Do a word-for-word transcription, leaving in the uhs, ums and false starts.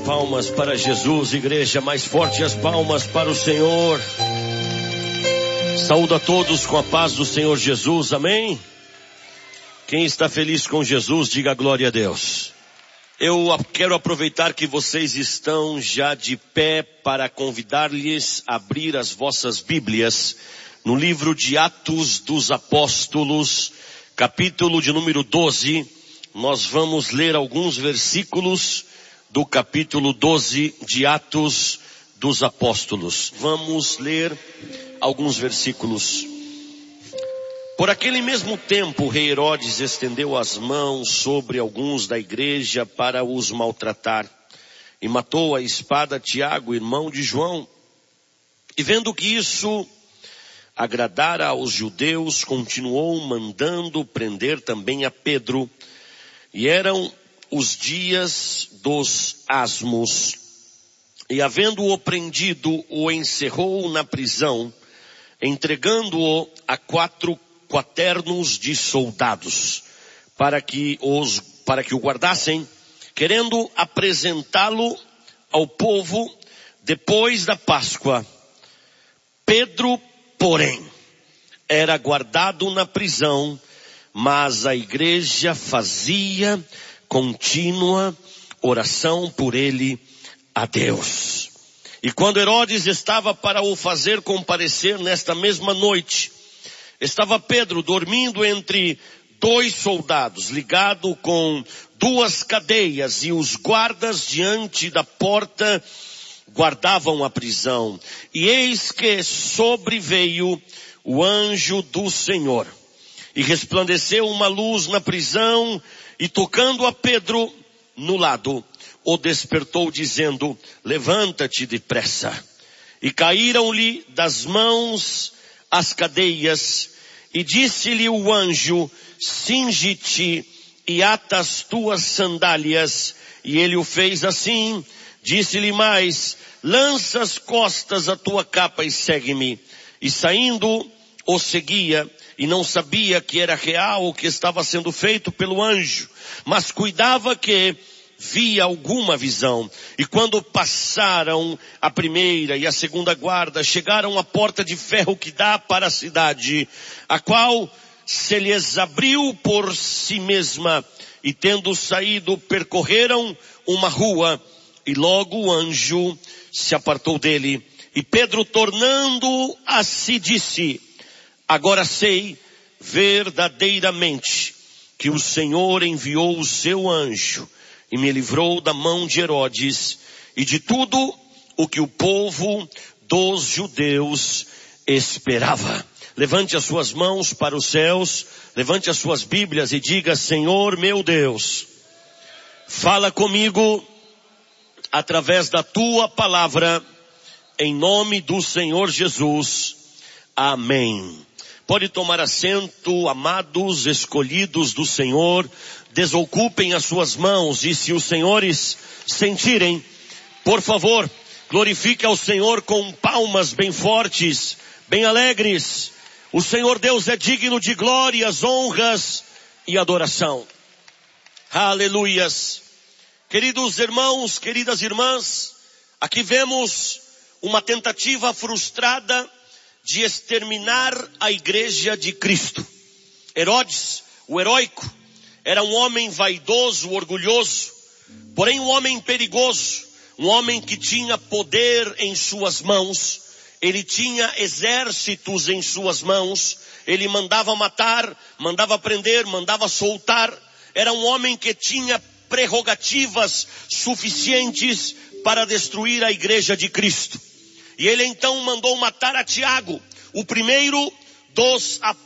palmas para Jesus, igreja, mais forte as palmas para o Senhor. Saúdo a todos com a paz do Senhor Jesus, amém? Quem está feliz com Jesus, diga glória a Deus. Eu quero aproveitar que vocês estão já de pé para convidar-lhes a abrir as vossas Bíblias no livro de Atos dos Apóstolos, capítulo de número doze. Nós vamos ler alguns versículos do capítulo doze de Atos dos Apóstolos. Vamos ler alguns versículos. Por aquele mesmo tempo, o rei Herodes estendeu as mãos sobre alguns da igreja para os maltratar, e matou a espada Tiago, irmão de João. E vendo que isso agradara aos judeus, continuou mandando prender também a Pedro. E eram os dias dos asmos. E havendo-o prendido, o encerrou na prisão, entregando-o a quatro quaternos de soldados, para que os, para que o guardassem, querendo apresentá-lo ao povo depois da Páscoa. Pedro, porém, era guardado na prisão, mas a igreja fazia contínua oração por ele a Deus. E quando Herodes estava para o fazer comparecer nesta mesma noite, estava Pedro dormindo entre dois soldados, ligado com duas cadeias, e os guardas diante da porta guardavam a prisão. E eis que sobreveio o anjo do Senhor, e resplandeceu uma luz na prisão, e tocando a Pedro no lado, o despertou dizendo: levanta-te depressa. E caíram-lhe das mãos as cadeias, e disse-lhe o anjo: cinge-te e ata as tuas sandálias. E ele o fez assim. Disse-lhe mais: lança as costas a tua capa e segue-me. E saindo, o seguia, e não sabia que era real o que estava sendo feito pelo anjo, mas cuidava que via alguma visão. E quando passaram a primeira e a segunda guarda, chegaram à porta de ferro que dá para a cidade, a qual se lhes abriu por si mesma, e tendo saído, percorreram uma rua, e logo o anjo se apartou dele. E Pedro, tornando a si, disse: agora sei verdadeiramente que o Senhor enviou o seu anjo e me livrou da mão de Herodes e de tudo o que o povo dos judeus esperava. Levante as suas mãos para os céus, levante as suas Bíblias e diga: Senhor meu Deus, fala comigo através da tua palavra, em nome do Senhor Jesus. Amém. Pode tomar assento, amados, escolhidos do Senhor. Desocupem as suas mãos, e se os senhores sentirem, por favor, glorifique ao Senhor com palmas bem fortes, bem alegres. O Senhor Deus é digno de glórias, honras e adoração. Aleluias. Queridos irmãos, queridas irmãs, aqui vemos uma tentativa frustrada de exterminar a igreja de Cristo. Herodes, o heróico, era um homem vaidoso, orgulhoso, porém um homem perigoso, um homem que tinha poder em suas mãos, ele tinha exércitos em suas mãos, ele mandava matar, mandava prender, mandava soltar, era um homem que tinha prerrogativas suficientes para destruir a igreja de Cristo. E ele então mandou matar a Tiago, o primeiro dos apóstolos.